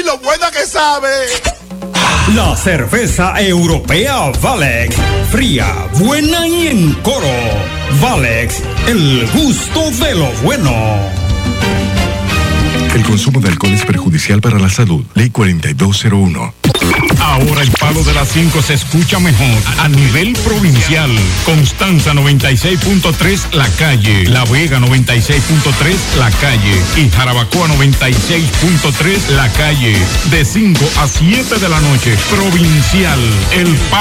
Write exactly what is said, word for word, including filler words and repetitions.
¡Ay, lo buena que sabe! La cerveza europea Valex, fría, buena y en coro. Valex, el gusto de lo bueno. El consumo de alcohol es perjudicial para la salud. Ley cuarenta y dos cero uno. Ahora el palo de las cinco se escucha mejor a nivel provincial. Constanza noventa y seis punto tres La Calle, La Vega noventa y seis punto tres La Calle y Jarabacoa noventa y seis punto tres La Calle. De cinco a siete de la noche, provincial. El palo